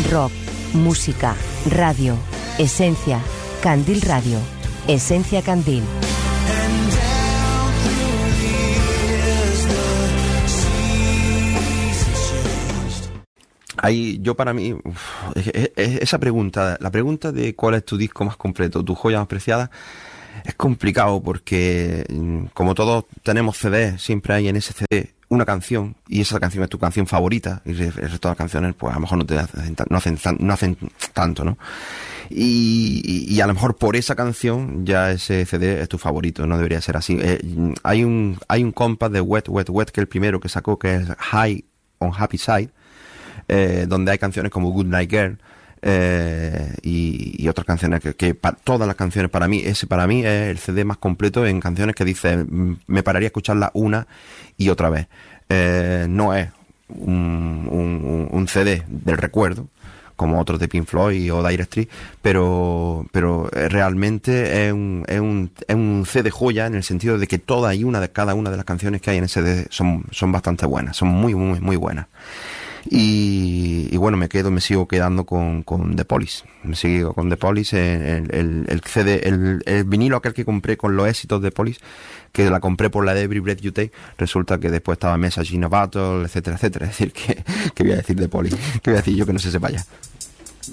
rock, música, radio, esencia, Candil Radio, Esencia Candil. Ahí, yo para mí, esa pregunta, la pregunta de cuál es tu disco más completo, tu joya más preciada, es complicado porque como todos tenemos CDs, siempre hay en ese CD una canción y esa canción es tu canción favorita y el resto de las canciones pues a lo mejor no hacen tanto, ¿no? Y a lo mejor por esa canción ya ese CD es tu favorito, no debería ser así. Hay un compás de Wet, Wet, Wet, que es el primero que sacó, que es High on Happy Side, donde hay canciones como Good Night Girl, y otras canciones todas las canciones para mí es el CD más completo en canciones que dice me pararía a escucharla una y otra vez. No es un CD del recuerdo como otros de Pink Floyd o Dire Straits, pero realmente es un CD joya en el sentido de que cada una de las canciones que hay en ese CD son bastante buenas, son muy muy muy buenas. Y bueno, me sigo quedando con The Police. Me sigo con The Police, el CD, el vinilo aquel que compré con los éxitos de Police, que la compré por la de Every Breath You Take, resulta que después estaba Message in a Battle, etcétera, etcétera. Es decir, que voy a decir The Police, que voy a decir yo que no se sepa ya.